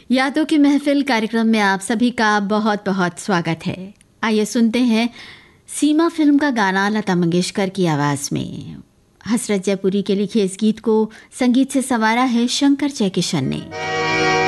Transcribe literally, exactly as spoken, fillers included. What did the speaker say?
यादों की महफिल कार्यक्रम में आप सभी का बहुत बहुत स्वागत है। आइए सुनते हैं सीमा फिल्म का गाना लता मंगेशकर की आवाज़ में। हसरत जयपुरी के लिखे इस गीत को संगीत से संवारा है शंकर जयकिशन ने।